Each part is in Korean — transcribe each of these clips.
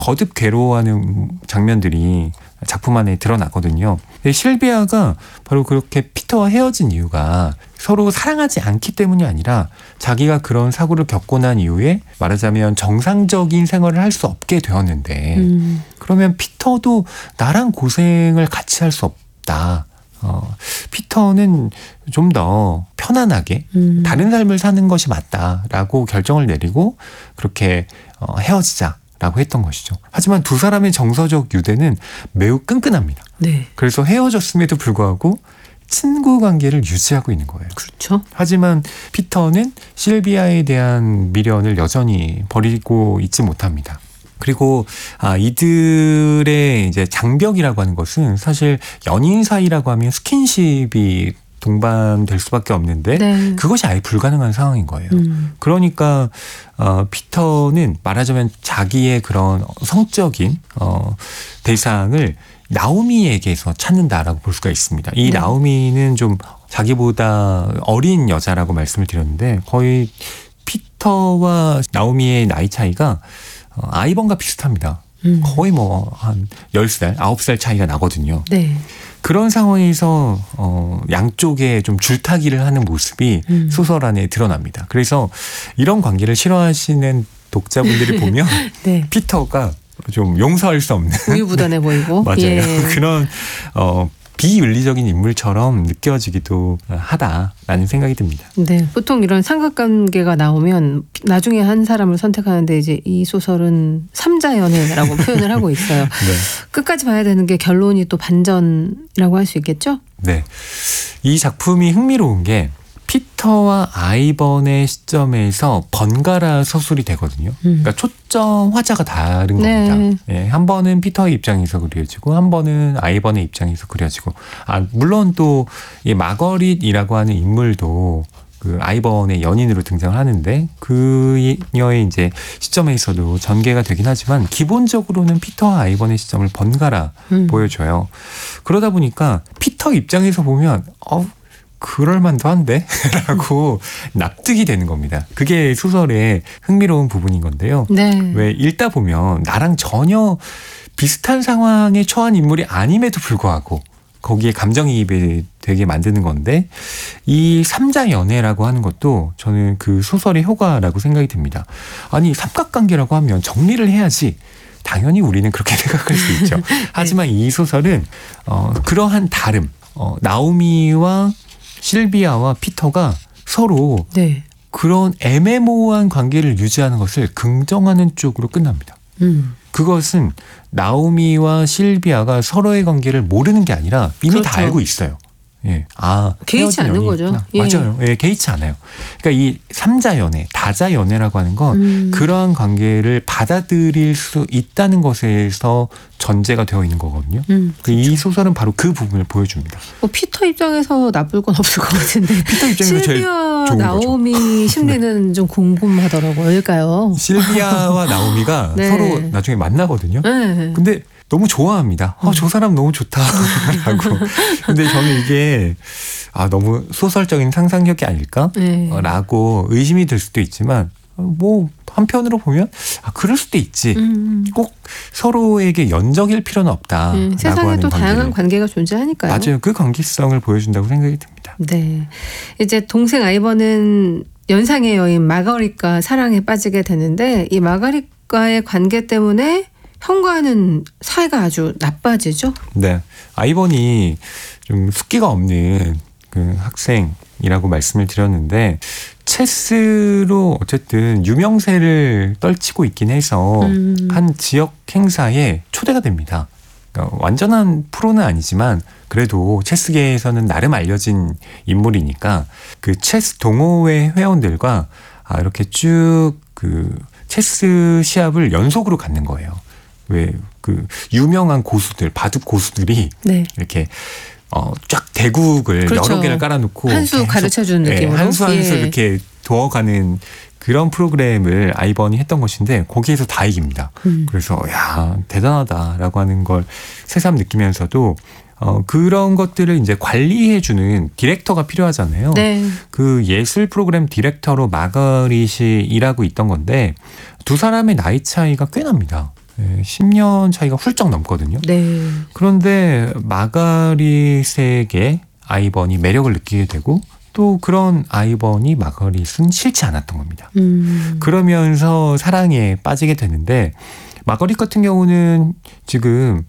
거듭 괴로워하는 장면들이 작품 안에 드러나거든요. 실비아가 바로 그렇게 피터와 헤어진 이유가 서로 사랑하지 않기 때문이 아니라 자기가 그런 사고를 겪고 난 이후에 말하자면 정상적인 생활을 할 수 없게 되었는데 그러면 피터도 나랑 고생을 같이 할 수 없다. 피터는 좀 더 편안하게 다른 삶을 사는 것이 맞다라고 결정을 내리고 그렇게 헤어지자라고 했던 것이죠. 하지만 두 사람의 정서적 유대는 매우 끈끈합니다. 네. 그래서 헤어졌음에도 불구하고 친구 관계를 유지하고 있는 거예요. 그렇죠. 하지만 피터는 실비아에 대한 미련을 여전히 버리고 있지 못합니다. 그리고 이들의 이제 장벽이라고 하는 것은 사실 연인 사이라고 하면 스킨십이 동반될 수밖에 없는데 네. 그것이 아예 불가능한 상황인 거예요. 그러니까 피터는 말하자면 자기의 그런 성적인 대상을 나오미에게서 찾는다라고 볼 수가 있습니다. 이 나오미는 좀 자기보다 어린 여자라고 말씀을 드렸는데 거의 피터와 나오미의 나이 차이가 아이번과 비슷합니다. 거의 뭐 한 10살, 9살 차이가 나거든요. 네. 그런 상황에서 양쪽에 좀 줄타기를 하는 모습이 소설 안에 드러납니다. 그래서 이런 관계를 싫어하시는 독자분들이 보면 네. 피터가 좀 용서할 수 없는 우유부단해 보이고 맞아요. 예. 그런 비윤리적인 인물처럼 느껴지기도 하다라는 생각이 듭니다. 네, 보통 이런 삼각관계가 나오면 나중에 한 사람을 선택하는데 이제 이 소설은 삼자 연애라고 표현을 하고 있어요. 네. 끝까지 봐야 되는 게 결론이 또 반전이라고 할 수 있겠죠? 네, 이 작품이 흥미로운 게 피터와 아이번의 시점에서 번갈아 서술이 되거든요. 그러니까 초점 화자가 다른 겁니다. 네. 예, 한 번은 피터의 입장에서 그려지고 한 번은 아이번의 입장에서 그려지고 물론 또 이 마거릿이라고 하는 인물도 그 아이번의 연인으로 등장을 하는데 그녀의 이제 시점에서도 전개가 되긴 하지만 기본적으로는 피터와 아이번의 시점을 번갈아 보여줘요. 그러다 보니까 피터 입장에서 보면 그럴만도 한데? 라고 납득이 되는 겁니다. 그게 소설의 흥미로운 부분인 건데요. 네. 왜 읽다 보면 나랑 전혀 비슷한 상황에 처한 인물이 아님에도 불구하고 거기에 감정이입이 되게 만드는 건데 이 삼자 연애라고 하는 것도 저는 그 소설의 효과라고 생각이 듭니다. 아니 삼각관계라고 하면 정리를 해야지. 당연히 우리는 그렇게 생각할 수 있죠. 하지만 이 소설은 그러한 다름 나오미와 실비아와 피터가 서로 네. 그런 애매모호한 관계를 유지하는 것을 긍정하는 쪽으로 끝납니다. 그것은 나오미와 실비아가 서로의 관계를 모르는 게 아니라 이미 그렇죠. 다 알고 있어요. 예. 개의치 않는 거죠. 예. 맞아요. 예, 개의치 않아요. 그러니까 이 삼자 연애, 다자 연애라고 하는 건 그러한 관계를 받아들일 수 있다는 것에서 전제가 되어 있는 거거든요. 이 소설은 바로 그 부분을 보여줍니다. 피터 입장에서 나쁠 건 없을 것 같은데 피터 입장에서 제일 좋은 나오미 거죠. 심리는 좀 궁금하더라고요. 왜일까요? 실비아와 나오미가 네. 서로 나중에 만나거든요. 네. 근데 너무 좋아합니다. 저 사람 너무 좋다라고. 근데 저는 이게 너무 소설적인 상상력이 아닐까라고 의심이 들 수도 있지만 뭐 한편으로 보면 그럴 수도 있지. 꼭 서로에게 연적일 필요는 없다. 세상에 또 다양한 관계가 존재하니까요. 맞아요. 그 관계성을 보여준다고 생각이 듭니다. 네. 이제 동생 아이번은 연상의 여인 마거릿과 사랑에 빠지게 되는데 이 마거릿과의 관계 때문에 형과는 사이가 아주 나빠지죠. 네, 아이번이 좀 숫기가 없는 그 학생이라고 말씀을 드렸는데 체스로 어쨌든 유명세를 떨치고 있긴 해서 한 지역 행사에 초대가 됩니다. 그러니까 완전한 프로는 아니지만 그래도 체스계에서는 나름 알려진 인물이니까 그 체스 동호회 회원들과 이렇게 쭉 그 체스 시합을 연속으로 갖는 거예요. 왜 그 유명한 고수들, 바둑 고수들이 네. 이렇게 쫙 대국을 그렇죠. 여러 개를 깔아놓고 한 수 가르쳐주는 느낌으로 한 수 한 수 이렇게 도어가는 그런 프로그램을 아이번이 했던 것인데 거기에서 다 이깁니다. 그래서 야 대단하다라고 하는 걸 새삼 느끼면서도 그런 것들을 이제 관리해주는 디렉터가 필요하잖아요. 네. 그 예술 프로그램 디렉터로 마거릿이 일하고 있던 건데 두 사람의 나이 차이가 꽤 납니다. 10년 차이가 훌쩍 넘거든요. 네. 그런데 마가릿에게 아이번이 매력을 느끼게 되고 또 그런 아이번이 마가릿은 싫지 않았던 겁니다. 그러면서 사랑에 빠지게 되는데 마가릿 같은 경우는 지금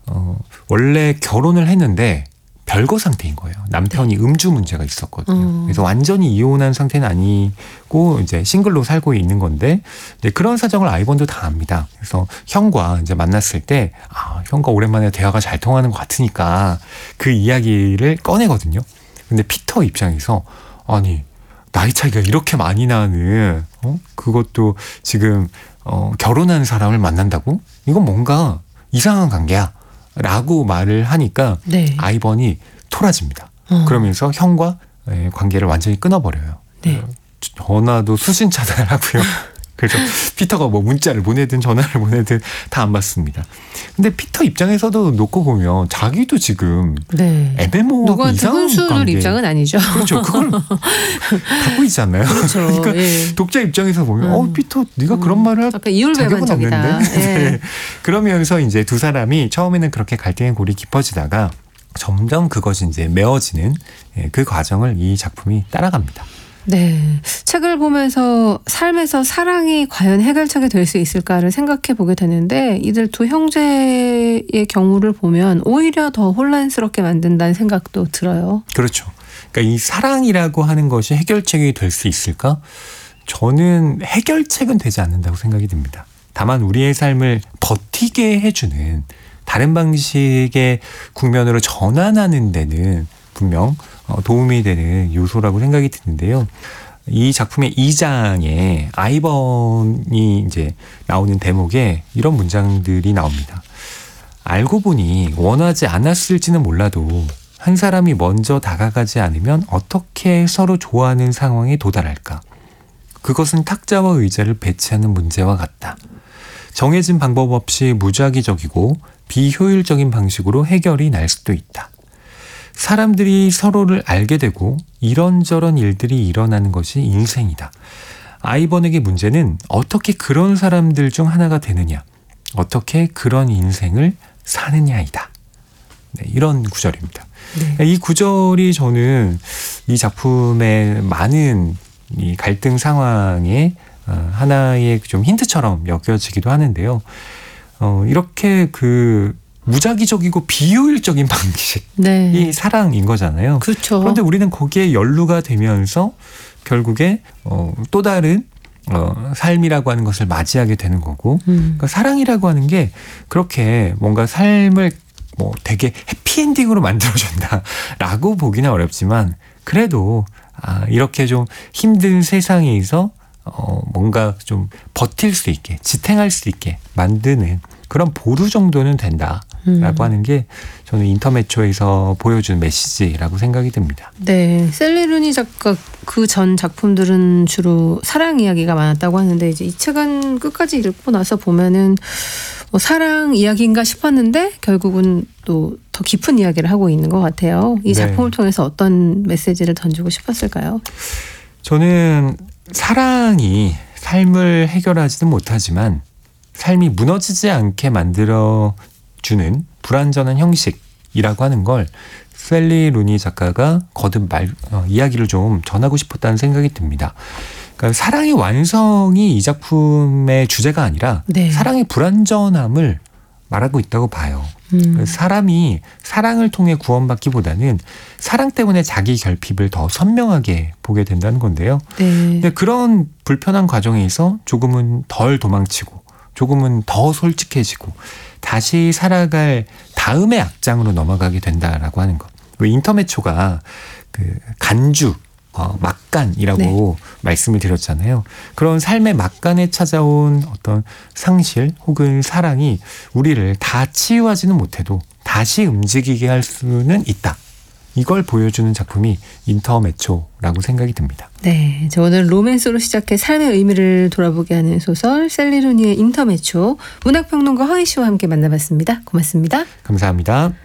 원래 결혼을 했는데 별거 상태인 거예요. 남편이 음주 문제가 있었거든요. 그래서 완전히 이혼한 상태는 아니고 이제 싱글로 살고 있는 건데 그런 사정을 아이번도 다 압니다. 그래서 형과 이제 만났을 때 형과 오랜만에 대화가 잘 통하는 것 같으니까 그 이야기를 꺼내거든요. 근데 피터 입장에서 아니 나이 차이가 이렇게 많이 나는 그것도 지금 결혼한 사람을 만난다고? 이건 뭔가 이상한 관계야 라고 말을 하니까 네. 아이번이 토라집니다. 그러면서 형과 관계를 완전히 끊어버려요. 네. 전화도 수신 차단하고요. 그래서 피터가 뭐 문자를 보내든 전화를 보내든 다 안 받습니다. 근데 피터 입장에서도 놓고 보면 자기도 지금 네. 애매모호하고 누구한테 이상한 혼수 줄 관계. 입장은 아니죠. 그렇죠. 그걸 갖고 있잖아요. 그렇죠. 그러니까 예. 독자 입장에서 보면 피터 네가 그런 말을 할 약간 자격은 이율배반적이다. 없는데. 예. 네. 그러면서 이제 두 사람이 처음에는 그렇게 갈등의 골이 깊어지다가 점점 그것이 이제 메워지는 그 과정을 이 작품이 따라갑니다. 네. 책을 보면서 삶에서 사랑이 과연 해결책이 될 수 있을까를 생각해 보게 되는데 이들 두 형제의 경우를 보면 오히려 더 혼란스럽게 만든다는 생각도 들어요. 그렇죠. 그러니까 이 사랑이라고 하는 것이 해결책이 될 수 있을까? 저는 해결책은 되지 않는다고 생각이 듭니다. 다만 우리의 삶을 버티게 해주는 다른 방식의 국면으로 전환하는 데는 분명 도움이 되는 요소라고 생각이 드는데요. 이 작품의 2장에 아이번이 이제 나오는 대목에 이런 문장들이 나옵니다. 알고 보니 원하지 않았을지는 몰라도 한 사람이 먼저 다가가지 않으면 어떻게 서로 좋아하는 상황에 도달할까? 그것은 탁자와 의자를 배치하는 문제와 같다. 정해진 방법 없이 무작위적이고 비효율적인 방식으로 해결이 날 수도 있다. 사람들이 서로를 알게 되고 이런저런 일들이 일어나는 것이 인생이다. 아이번에게 문제는 어떻게 그런 사람들 중 하나가 되느냐, 어떻게 그런 인생을 사느냐이다. 네, 이런 구절입니다. 네. 이 구절이 저는 이 작품의 많은 이 갈등 상황의 하나의 좀 힌트처럼 여겨지기도 하는데요. 이렇게 그 무작위적이고 비효율적인 방식이 네. 사랑인 거잖아요. 그렇죠. 그런데 우리는 거기에 연루가 되면서 결국에 또 다른 삶이라고 하는 것을 맞이하게 되는 거고 그러니까 사랑이라고 하는 게 그렇게 뭔가 삶을 뭐 되게 해피엔딩으로 만들어준다라고 보기는 어렵지만 그래도 이렇게 좀 힘든 세상에서 뭔가 좀 버틸 수 있게 지탱할 수 있게 만드는 그런 보루 정도는 된다라고 하는 게 저는 인터메초에서 보여준 메시지라고 생각이 듭니다. 네, 셀리 루니 작가 그 전 작품들은 주로 사랑 이야기가 많았다고 하는데 이제 이 책은 끝까지 읽고 나서 보면은 뭐 사랑 이야기인가 싶었는데 결국은 또 더 깊은 이야기를 하고 있는 것 같아요. 이 작품을 통해서 어떤 메시지를 던지고 싶었을까요? 저는 사랑이 삶을 해결하지는 못하지만 삶이 무너지지 않게 만들어주는 불완전한 형식이라고 하는 걸 셀리 루니 작가가 거듭 이야기를 좀 전하고 싶었다는 생각이 듭니다. 그러니까 사랑의 완성이 이 작품의 주제가 아니라 네. 사랑의 불완전함을 말하고 있다고 봐요. 사람이 사랑을 통해 구원받기보다는 사랑 때문에 자기 결핍을 더 선명하게 보게 된다는 건데요. 네. 근데 그런 불편한 과정에서 조금은 덜 도망치고 조금은 더 솔직해지고 다시 살아갈 다음의 악장으로 넘어가게 된다라고 하는 것. 인터메초가 그 간주, 막간이라고 말씀을 드렸잖아요. 그런 삶의 막간에 찾아온 어떤 상실 혹은 사랑이 우리를 다 치유하지는 못해도 다시 움직이게 할 수는 있다. 이걸 보여주는 작품이 인터메초라고 생각이 듭니다. 네, 오늘 로맨스로 시작해 삶의 의미를 돌아보게 하는 소설 셀리 루니의 인터메초 문학평론가 허희 씨와 함께 만나봤습니다. 고맙습니다. 감사합니다.